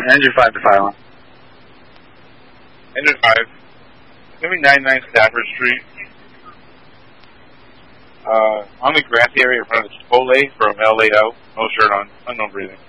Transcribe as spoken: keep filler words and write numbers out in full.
Engine five to file on. Engine five. It's going to be ninety-nine Stafford Street. Uh, on the grassy area in front of the Chipotle for a male laid out, no shirt on, unknown breathing.